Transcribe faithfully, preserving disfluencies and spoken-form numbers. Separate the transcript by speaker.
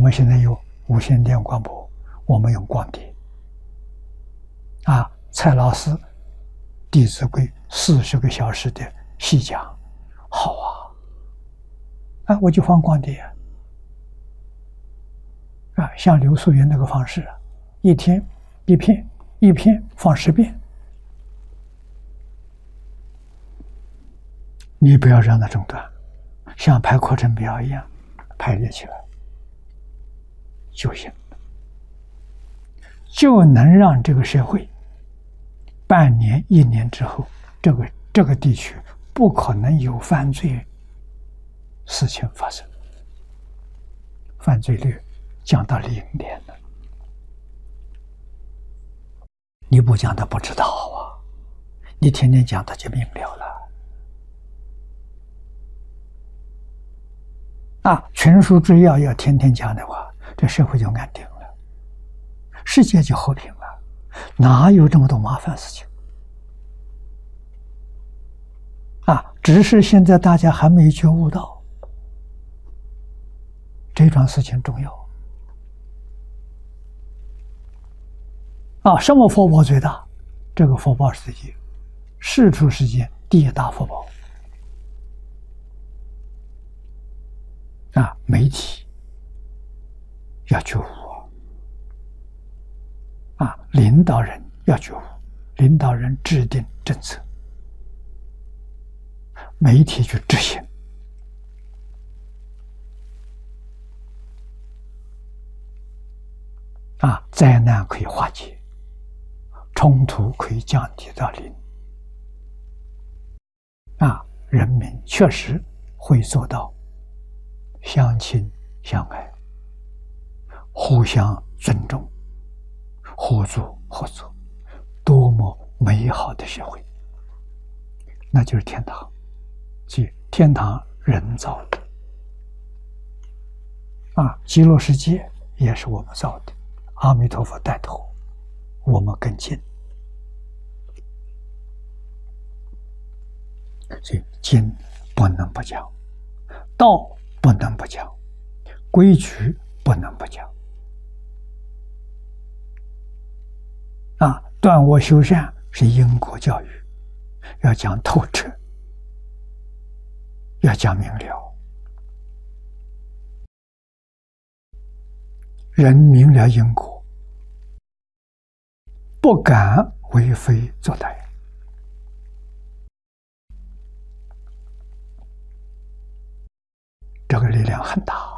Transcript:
Speaker 1: 们现在有无线电广播，我们用光碟。啊，蔡老师《弟子规》四十个小时的细讲，好啊！啊，我就放光碟啊，啊，像刘素云那个方式啊，一天一篇，一篇放十遍。你不要让它中断，像排课程表一样排列起来就行了，就能让这个社会半年、一年之后，这个这个地区不可能有犯罪事情发生，犯罪率降到零点了。你不讲他不知道啊，你天天讲他就明了了。啊，群书治要要天天讲的话，这社会就安定了，世界就和平了，哪有这么多麻烦事情？啊，只是现在大家还没觉悟到这桩事情重要。啊，什么福报最大？这个福报是第一，世出世间第一大福报。啊，媒体要觉悟啊，领导人要觉悟，领导人制定政策，媒体去执行。啊，灾难可以化解，冲突可以降低到零。啊，人民确实会做到相亲相爱，互相尊重，合作合作，多么美好的社会！那就是天堂，即天堂人造的。啊，极乐世界也是我们造的，阿弥陀佛带头，我们跟进。所以经不能不讲，道不能不讲，规矩不能不讲。啊，断恶修善是因果教育，要讲透彻，要讲明了。人明了因果，不敢为非作歹。这个力量很大。